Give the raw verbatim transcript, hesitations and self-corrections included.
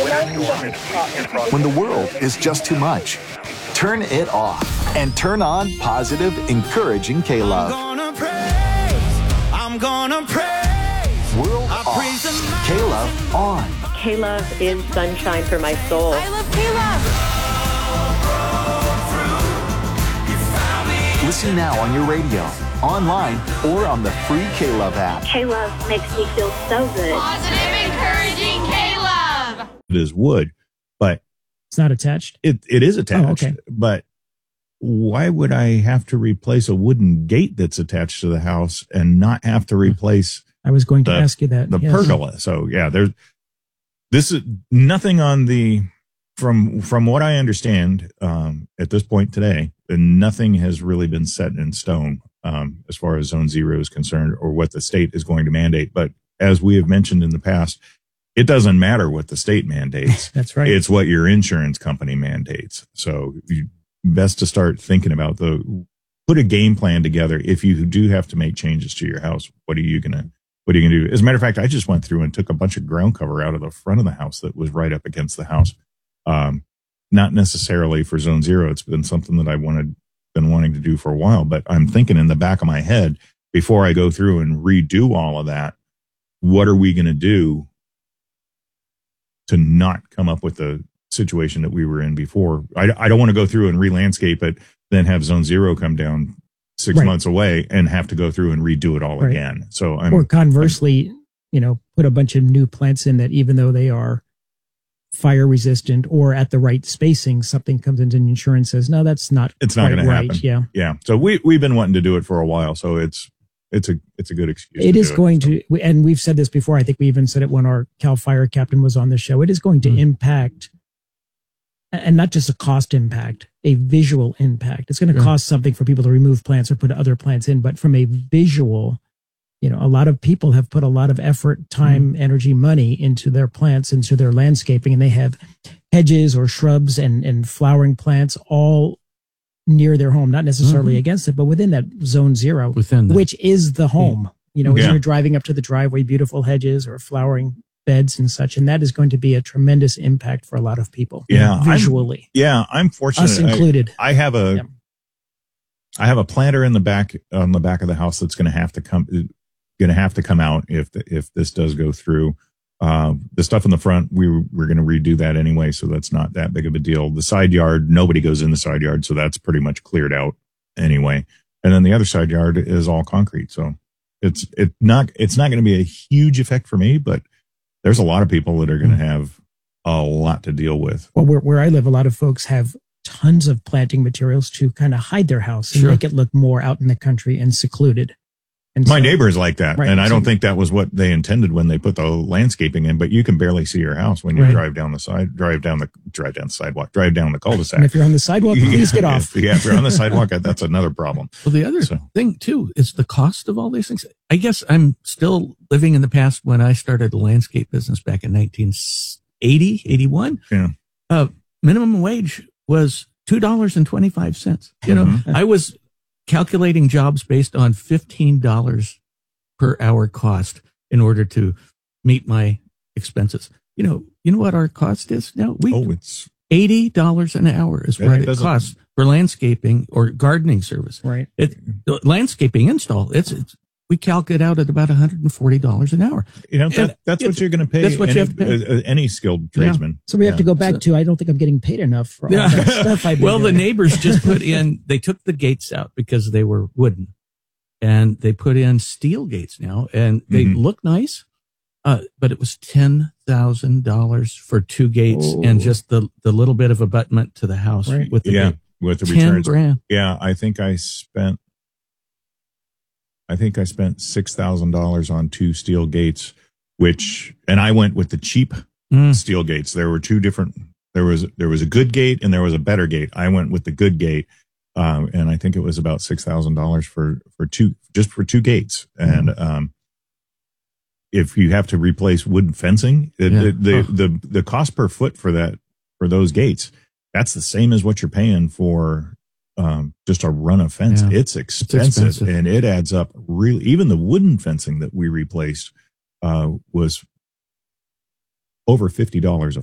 When the world is just too much, turn it off and turn on positive, encouraging K-Love. I'm gonna praise, I'm gonna praise. World I off, praise the K-Love on. K-Love is sunshine for my soul. I love K-Love. Listen now on your radio, online, or on the free K-Love app. K-Love makes me feel so good. Positive, encouraging K-Love. It is wood, but it's not attached. It it is attached. Oh, okay. But why would I have to replace a wooden gate that's attached to the house and not have to replace? I was going to the, ask you that. The yes. pergola. So yeah, there's this is nothing on the from from what I understand um, at this point today. Nothing has really been set in stone um, as far as Zone Zero is concerned, or what the state is going to mandate. But as we have mentioned in the past, it doesn't matter what the state mandates. That's right. It's what your insurance company mandates. So you best to start thinking about the put a game plan together. If you do have to make changes to your house, what are you gonna what are you gonna do? As a matter of fact, I just went through and took a bunch of ground cover out of the front of the house that was right up against the house. Um, Not necessarily for Zone Zero. It's been something that I wanted, been wanting to do for a while, but I'm thinking in the back of my head, before I go through and redo all of that, what are we going to do to not come up with the situation that we were in before? I, I don't want to go through and re-landscape it, then have Zone Zero come down six right. months away and have to go through and redo it all right. again. So I'm, or conversely, I'm, you know, put a bunch of new plants in that, even though they are fire resistant or at the right spacing, something comes into insurance says, no, that's not, it's not going right. to happen. Yeah. Yeah. So we, we've been wanting to do it for a while. So it's, it's a, it's a good excuse. It is do going it, so. to, and we've said this before. I think we even said it when our Cal Fire captain was on the show. It is going to mm. impact, and not just a cost impact, a visual impact. It's going to yeah. cost something for people to remove plants or put other plants in, but from a visual, you know, a lot of people have put a lot of effort, time, mm. energy, money into their plants, into their landscaping, and they have hedges or shrubs and, and flowering plants all near their home, not necessarily mm-hmm. against it, but within that Zone Zero, within the, which is the home. You know, yeah. as you're driving up to the driveway, beautiful hedges or flowering beds and such, and that is going to be a tremendous impact for a lot of people. Yeah, visually. I'm, yeah, I'm fortunate. Us included. I, I have a, yeah. I have a planter in the back on the back of the house that's going to have to come. Going to have to come out if the, if this does go through. Uh, the stuff in the front, we were, we're going to redo that anyway, so that's not that big of a deal. The side yard, nobody goes in the side yard, so that's pretty much cleared out anyway. And then the other side yard is all concrete, so it's it not it's not going to be a huge effect for me, but there's a lot of people that are going to have a lot to deal with. Well, where where I live, a lot of folks have tons of planting materials to kind of hide their house and sure. make it look more out in the country and secluded. And My so, neighbor's like that, right, and I so, don't think that was what they intended when they put the landscaping in. But you can barely see your house when you right. drive down the side, drive down the drive down the sidewalk, drive down the cul-de-sac. And if you're on the sidewalk, please get off. If, yeah, if you're on the sidewalk, that's another problem. Well, the other so. thing too is the cost of all these things. I guess I'm still living in the past when I started the landscape business back in nineteen eighty, eighty-one. Yeah, uh, minimum wage was two dollars and twenty-five cents. You know, mm-hmm. I was calculating jobs based on fifteen dollars per hour cost in order to meet my expenses. You know, you know what our cost is now? We oh, it's eighty dollars an hour is what it costs for landscaping or gardening service. Right. It landscaping install. It's, it's we calculate out at about one hundred forty dollars an hour. You know, that, that's what you're going to pay. That's what any, you have to pay. Uh, any skilled tradesman. Yeah. So we have yeah. to go back so, to, I don't think I'm getting paid enough for all yeah. that stuff I've been Well, doing. the neighbors just put in, they took the gates out because they were wooden. And they put in steel gates now, and they mm-hmm. look nice, uh, but it was ten thousand dollars for two gates oh. and just the, the little bit of abutment to the house right. with the yeah gate. with the ten returns. Grand. Yeah, I think I spent, I think I spent six thousand dollars on two steel gates, which, and I went with the cheap mm. steel gates. There were two different. There was there was a good gate and there was a better gate. I went with the good gate. Um, and I think it was about six thousand dollars for, for two, just for two gates. And, mm-hmm. um, if you have to replace wooden fencing, it, yeah. the, the, oh. the, the cost per foot for that, for those gates, that's the same as what you're paying for, um, just a run of fence. Yeah. It's expensive, it's expensive and it adds up really. Even the wooden fencing that we replaced, uh, was over fifty dollars a